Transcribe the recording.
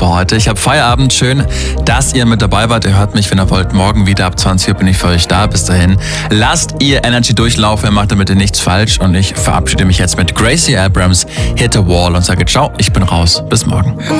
für heute. Ich habe Feierabend. Schön, dass ihr mit dabei wart. Ihr hört mich, wenn ihr wollt, morgen wieder ab 20 Uhr bin ich für euch da. Bis dahin, lasst ihr Energy durchlaufen, ihr macht damit nichts falsch. Und ich verabschiede mich jetzt mit Gracie Abrams, Hit the Wall und sage ciao, ich bin raus. Bis morgen.